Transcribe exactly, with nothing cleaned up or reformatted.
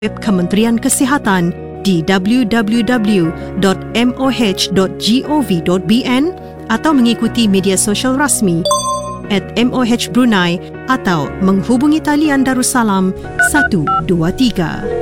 web Kementerian Kesihatan di w w w dot m o h dot gov dot b n atau mengikuti media sosial rasmi at M O H Brunei atau menghubungi talian Darussalam satu dua tiga.